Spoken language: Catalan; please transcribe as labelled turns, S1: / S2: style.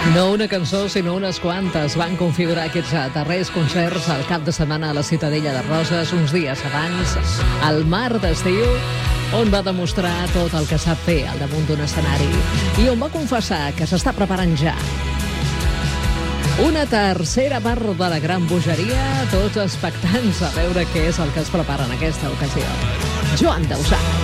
S1: No una cançó, sinó unes quantes van configurar aquests darrers concerts al cap de setmana a la Ciutadella de Roses, uns dies abans, al Mar d'Estiu, on va demostrar tot el que sap fer al damunt d'un escenari i on va confessar que s'està preparant ja una tercera part de la gran bogeria, tots expectants a veure què és el que es prepara en aquesta ocasió. Joan Dausà.